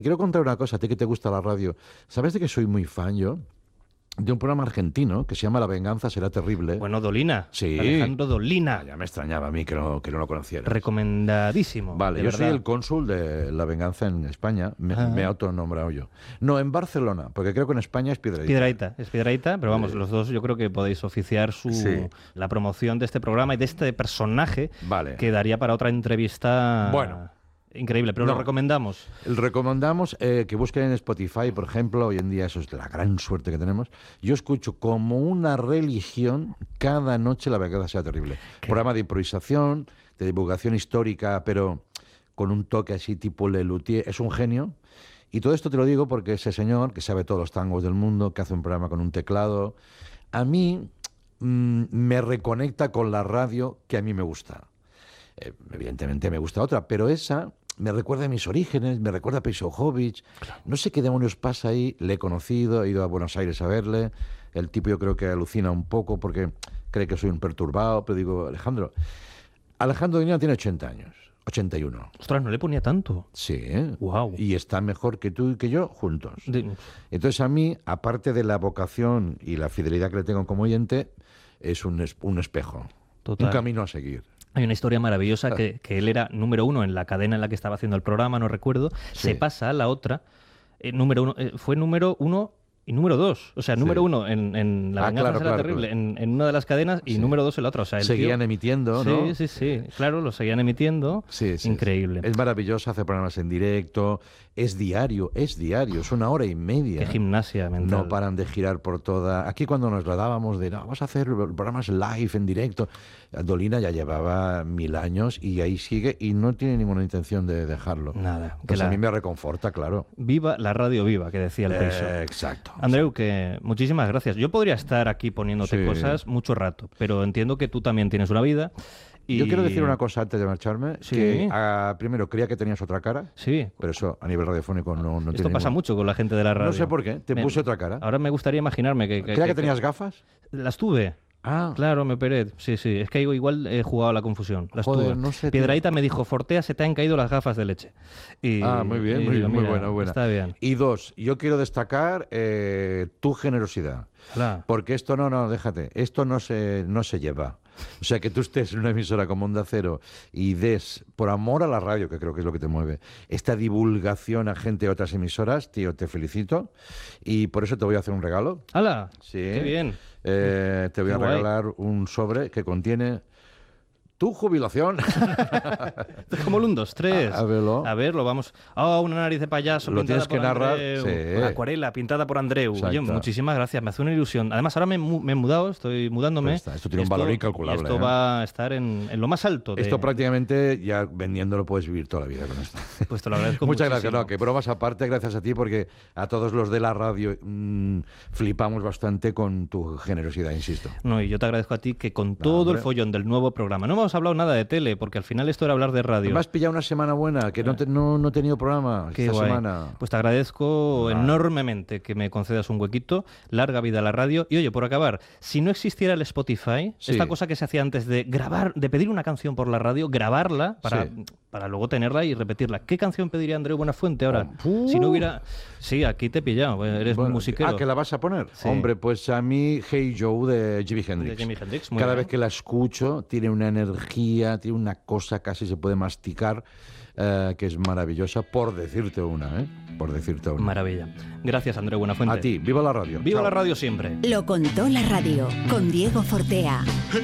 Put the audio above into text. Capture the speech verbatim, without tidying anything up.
Quiero contar una cosa, a ti que te gusta la radio. ¿Sabes de que soy muy fan yo? De un programa argentino que se llama La venganza será terrible. Bueno, Dolina. Sí. Alejandro Dolina. Ah, ya me extrañaba a mí que no, que no lo conociera. Recomendadísimo. Vale, yo verdad. soy el cónsul de La venganza en España. Me, Ah. me he autonombrado yo. No, en Barcelona, porque creo que en España es Piedrahita. Piedrahita, es Piedrahita, pero vamos, Sí. los dos yo creo que podéis oficiar su Sí. la promoción de este programa y de este personaje Vale. que daría para otra entrevista Bueno. increíble, pero No. lo recomendamos. El recomendamos eh, que busquen en Spotify, por ejemplo. Hoy en día eso es la gran suerte que tenemos. Yo escucho como una religión cada noche La venganza será terrible. ¿Qué? Programa de improvisación, de divulgación histórica, pero con un toque así tipo Lelutier. Es un genio. Y todo esto te lo digo porque ese señor, que sabe todos los tangos del mundo, que hace un programa con un teclado, a mí mm, me reconecta con la radio que a mí me gusta. Eh, evidentemente me gusta otra, pero esa me recuerda a mis orígenes, me recuerda a Pejovich. No sé qué demonios pasa ahí. Le he conocido, he ido a Buenos Aires a verle. El tipo yo creo que alucina un poco porque cree que soy un perturbado, pero digo, Alejandro, Alejandro Dolina tiene ochenta años, ochenta y uno. Ostras, no le ponía tanto. Sí, ¿eh? Guau. Y está mejor que tú y que yo juntos. De- Entonces a mí, aparte de la vocación y la fidelidad que le tengo como oyente, es un, es- un espejo, Total. un camino a seguir. Hay una historia maravillosa que, que él era número uno en la cadena en la que estaba haciendo el programa, no recuerdo. Sí. Se pasa a la otra. eh, número uno, eh, fue número uno y número dos. O sea, número Sí. uno en, en La Ah, venganza claro, será claro, terrible, claro. En, en una de las cadenas y Sí. número dos en la otra. O sea, el Seguían tío- emitiendo, Sí, ¿no? sí, sí. Claro, lo seguían emitiendo. Sí, sí, Increíble. sí. Es maravilloso, hace programas en directo, es diario, es diario, es una hora y media. Qué gimnasia mental. No paran de girar por toda... Aquí cuando nos lo dábamos de, no, vamos a hacer programas live, en directo, Dolina ya llevaba mil años y ahí sigue y no tiene ninguna intención de dejarlo. Nada. que Pues la- a mí me reconforta, claro. Viva la radio viva, que decía el Peixo. Eh, exacto. Andreu, que muchísimas gracias. Yo podría estar aquí poniéndote Sí. cosas mucho rato, pero entiendo que tú también tienes una vida. Y... Yo quiero decir una cosa antes de marcharme, Sí. que ah, primero creía que tenías otra cara, Sí, pero eso a nivel radiofónico no, no esto tiene pasa ningún- mucho con la gente de la radio. No sé por qué, te Me- puse otra cara. Ahora me gustaría imaginarme que... Creía que tenías gafas. Las tuve. Ah, Claro, me operé. Sí, sí. Es que igual he jugado a la confusión. Las Joder, tuve. no sé, tío. Piedrahita me dijo, Fortea, se te han caído las gafas de leche. Y, Ah, muy bien, y muy, digo, muy mira, buena, buena. Está bien. Y dos, yo quiero destacar eh, tu generosidad. Hola. Porque esto no, no, déjate, esto no se, no se lleva. O sea, que tú estés en una emisora como Onda Cero y des, por amor a la radio, que creo que es lo que te mueve, esta divulgación a gente de otras emisoras, tío, te felicito. Y por eso te voy a hacer un regalo. ¡Hala! Sí. ¡Qué bien! Eh, te voy Qué a guay. regalar un sobre que contiene tu jubilación. Como el un, dos, tres. A- a verlo. A verlo, vamos. Ah, una nariz de payaso Lo pintada tienes que por narrar, Andreu. sí. Acuarela pintada por Andreu. Oye, Exacto. muchísimas gracias. Me hace una ilusión. Además, ahora me, he mu- me he mudado, estoy mudándome. Pues está, esto tiene un valor incalculable, Esto ¿eh? va a estar en, en lo más alto. De, Esto prácticamente ya vendiéndolo puedes vivir toda la vida con esto. Pues te lo agradezco Muchas muchísimo. gracias, no, que bromas aparte, gracias a ti, porque a todos los de la radio mmm, flipamos bastante con tu generosidad, insisto. No, y yo te agradezco a ti que con todo hombre. el follón del nuevo programa, no hemos hablado nada de tele, porque al final esto era hablar de radio. Me has pillado una semana buena, que no, te- no, no he tenido programa Qué esta guay. semana. Pues te agradezco Nada. enormemente que me concedas un huequito. Larga vida a la radio. Y oye, por acabar, si no existiera el Spotify, Sí. esta cosa que se hacía antes de grabar, de pedir una canción por la radio, grabarla para, Sí. para luego tenerla y repetirla. ¿Qué canción pediría Andreu Buenafuente ahora? Oh, Si no hubiera... Sí, aquí te he pillado, eres Bueno, muy musiquero. Ah, ¿que la vas a poner? Sí. Hombre, pues a mí Hey Joe de Jimi Hendrix. De Jimi Hendrix, muy Cada bien. vez que la escucho tiene una energía, tiene una cosa casi se puede masticar, eh, que es maravillosa, por decirte una, ¿eh? Por decirte una. Maravilla. Gracias, Andreu Buenafuente. A ti, viva la radio. Viva Chao. la radio siempre. Lo contó la radio con Diego Fortea.